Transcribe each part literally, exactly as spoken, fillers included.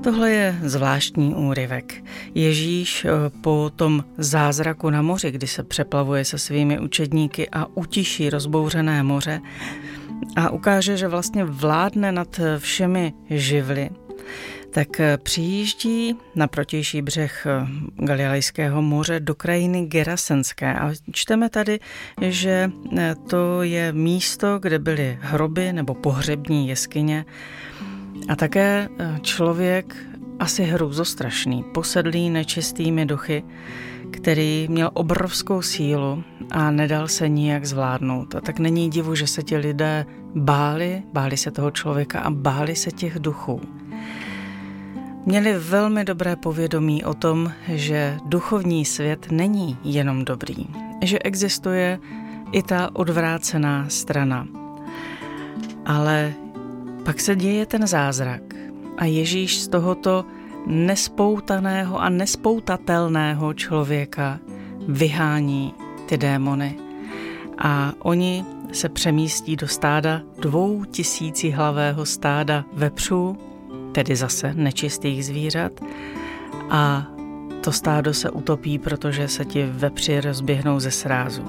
Tohle je zvláštní úryvek. Ježíš po tom zázraku na moři, kdy se přeplavuje se svými učedníky a utiší rozbouřené moře a ukáže, že vlastně vládne nad všemi živly, tak přijíždí na protější břeh Galilejského moře do krajiny Gerasenské. A čteme tady, že to je místo, kde byly hroby nebo pohřební jeskyně a také člověk asi hrůzostrašný, posedlý nečistými duchy, který měl obrovskou sílu a nedal se nijak zvládnout. A tak není divu, že se ti lidé báli, báli se toho člověka a báli se těch duchů. Měli velmi dobré povědomí o tom, že duchovní svět není jenom dobrý, že existuje i ta odvrácená strana. Ale pak se děje ten zázrak a Ježíš z tohoto nespoutaného a nespoutatelného člověka vyhání ty démony a oni se přemístí do stáda dvou tisícihlavého stáda vepřů, tedy zase nečistých zvířat, a to stádo se utopí, protože se ti vepři rozběhnou ze srázu.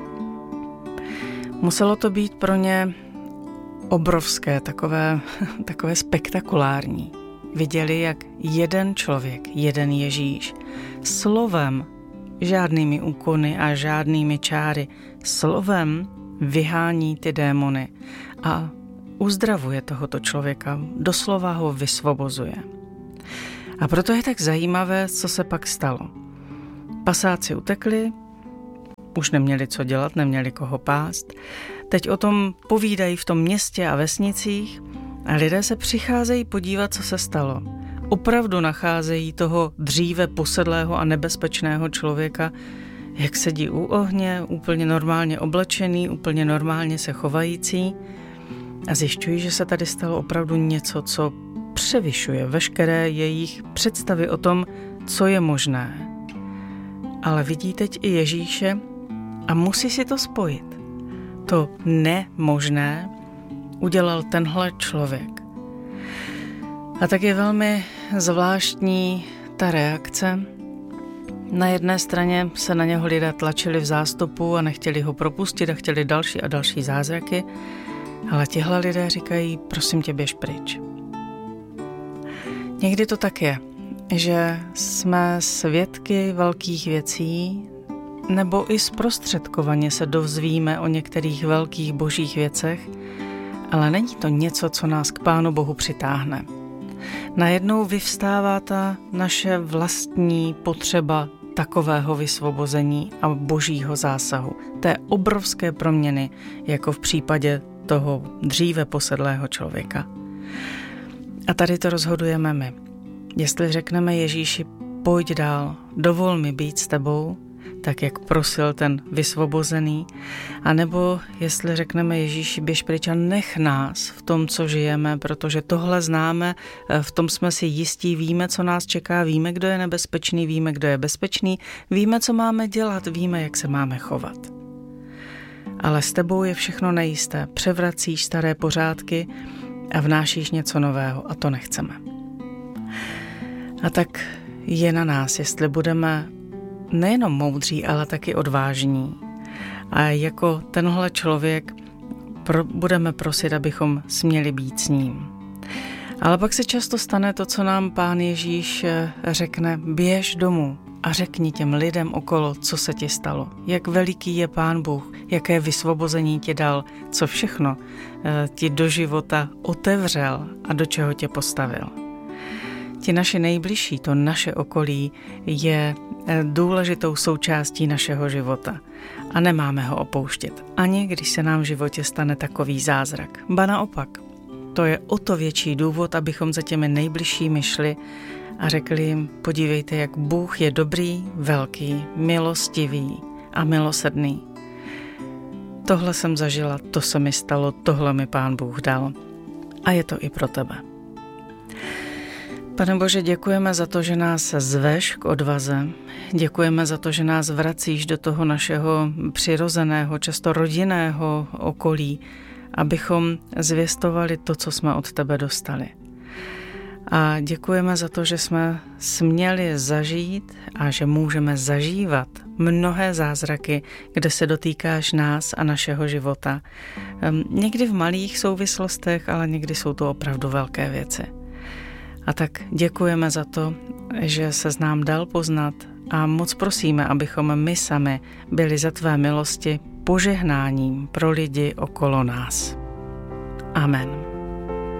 Muselo to být pro ně obrovské, takové, takové spektakulární. Viděli, jak jeden člověk, jeden Ježíš, slovem, žádnými úkony a žádnými čáry, slovem vyhání ty démony a uzdravuje tohoto člověka, doslova ho vysvobozuje. A proto je tak zajímavé, co se pak stalo. Pasáci utekli, už neměli co dělat, neměli koho pást. Teď o tom povídají v tom městě a vesnicích a lidé se přicházejí podívat, co se stalo. Opravdu nacházejí toho dříve posedlého a nebezpečného člověka, jak sedí u ohně, úplně normálně oblečený, úplně normálně se chovající, a zjišťují, že se tady stalo opravdu něco, co převyšuje veškeré jejich představy o tom, co je možné. Ale vidí teď i Ježíše a musí si to spojit. To nemožné udělal tenhle člověk. A tak je velmi zvláštní ta reakce. Na jedné straně se na něho lidé tlačili v zástupu a nechtěli ho propustit a chtěli další a další zázraky, ale tihle lidé říkají, prosím tě, běž pryč. Někdy to tak je, že jsme svědky velkých věcí, nebo i zprostředkovaně se dozvíme o některých velkých božích věcech, ale není to něco, co nás k Pánu Bohu přitáhne. Najednou vyvstává ta naše vlastní potřeba takového vysvobození a božího zásahu, té obrovské proměny, jako v případě toho dříve posedlého člověka. A tady to rozhodujeme my. Jestli řekneme Ježíši, pojď dál, dovol mi být s tebou, tak jak prosil ten vysvobozený, anebo jestli řekneme Ježíši, běž pryč a nech nás v tom, co žijeme, protože tohle známe, v tom jsme si jistí, víme, co nás čeká, víme, kdo je nebezpečný, víme, kdo je bezpečný, víme, co máme dělat, víme, jak se máme chovat. Ale s tebou je všechno nejisté, převracíš staré pořádky a vnášíš něco nového a to nechceme. A tak je na nás, jestli budeme nejenom moudří, ale taky odvážní. A jako tenhle člověk pro, budeme prosit, abychom směli být s ním. Ale pak se často stane to, co nám Pán Ježíš řekne, běž domů a řekni těm lidem okolo, co se ti stalo. Jak veliký je Pán Bůh, jaké vysvobození ti dal, co všechno ti do života otevřel a do čeho tě postavil. Ti naši nejbližší, to naše okolí, je důležitou součástí našeho života a nemáme ho opouštět, ani když se nám v životě stane takový zázrak. Ba naopak, to je o to větší důvod, abychom za těmi nejbližšími šli a řekli jim, podívejte, jak Bůh je dobrý, velký, milostivý a milosrdný. Tohle jsem zažila, to se mi stalo, tohle mi Pán Bůh dal a je to i pro tebe. Pane Bože, děkujeme za to, že nás zveš k odvaze. Děkujeme za to, že nás vracíš do toho našeho přirozeného, často rodinného okolí, abychom zvěstovali to, co jsme od tebe dostali. A děkujeme za to, že jsme směli zažít a že můžeme zažívat mnohé zázraky, kde se dotýkáš nás a našeho života. Někdy v malých souvislostech, ale někdy jsou to opravdu velké věci. A tak děkujeme za to, že se nám dal poznat a moc prosíme, abychom my sami byli za tvé milosti požehnáním pro lidi okolo nás. Amen.